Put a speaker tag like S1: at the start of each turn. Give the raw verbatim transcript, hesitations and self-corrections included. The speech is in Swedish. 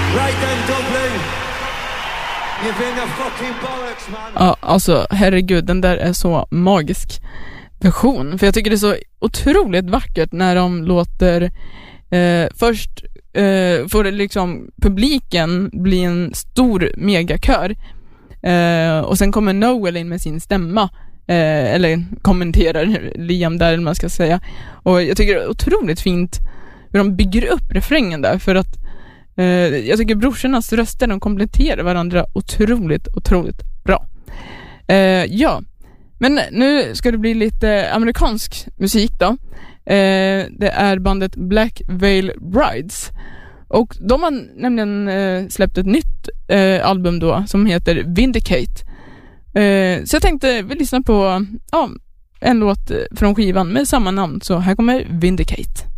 S1: Right then, Dublin. You've been the fucking bollocks, man.
S2: Ja, alltså herregud, den där är så magisk version. För jag tycker det är så otroligt vackert när de låter eh, först eh, får det liksom publiken bli en stor megakör. Eh, och sen kommer Noel in med sin stämma. Eh, eller kommenterar Liam där, eller man ska säga. Och jag tycker det är otroligt fint hur de bygger upp refrängen där. För att eh, jag tycker brorsornas röster, de kompletterar varandra otroligt, otroligt bra. Eh, ja, men nu ska det bli lite amerikansk musik då. Eh, det är bandet Black Veil Brides. Och de har nämligen eh, släppt ett nytt eh, album då som heter Vindicate. Eh, så jag tänkte vi lyssna på ja, en låt från skivan med samma namn. Så här kommer Vindicate.